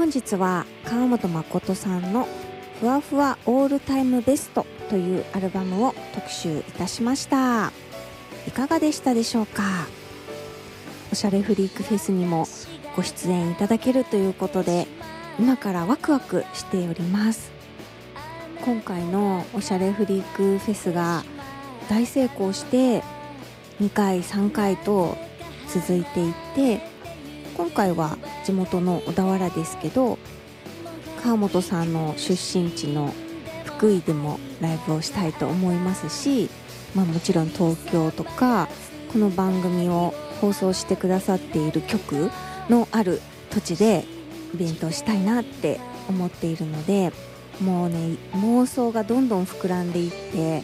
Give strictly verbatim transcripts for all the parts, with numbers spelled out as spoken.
本日は川本誠さんのふわふわオールタイムベストというアルバムを特集いたしました。いかがでしたでしょうか。おしゃれフリークフェスにもご出演いただけるということで、今からワクワクしております。今回のおしゃれフリークフェスが大成功してにかいさんかいと続いていて、今回は地元の小田原ですけど、川本さんの出身地の福井でもライブをしたいと思いますし、まあ、もちろん東京とかこの番組を放送してくださっている局のある土地でイベントをしたいなって思っているので、もうね妄想がどんどん膨らんでいって、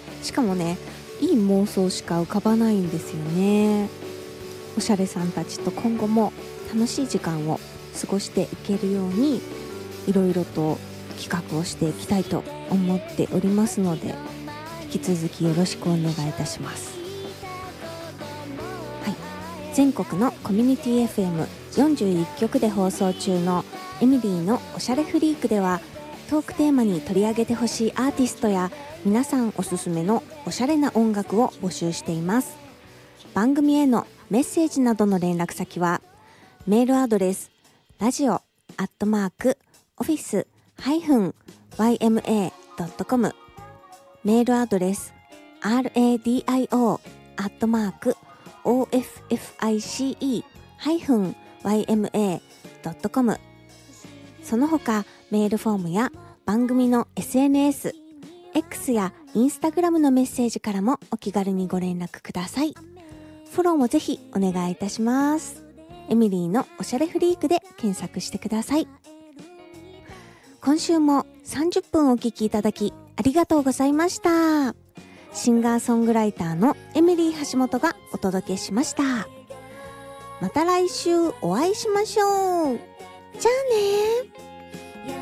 しかもねいい妄想しか浮かばないんですよね。おしゃれさんたちと今後も楽しい時間を過ごしていけるようにいろいろと企画をしていきたいと思っておりますので、引き続きよろしくお願いいたします。はい、全国のコミュニティ エフエムよんじゅういっきょくで放送中のエミリーのおしゃれフリークでは、トークテーマに取り上げてほしいアーティストや皆さんおすすめのおしゃれな音楽を募集しています。番組へのメッセージなどの連絡先はメールアドレスラジオアットマークオフィスハイフンワイエムエードットコム、メールアドレス ラディオアットマークオフィスハイフンワイエムエードットコム、その他メールフォームや番組の エスエヌエス、X や Instagram のメッセージからもお気軽にご連絡ください。フォローもぜひお願いいたします。エミリーのおしゃれフリークで検索してください。今週もさんじゅっぷんお聞きいただきありがとうございました。シンガーソングライターのエミリー橋本がお届けしました。また来週お会いしましょう。じゃあね。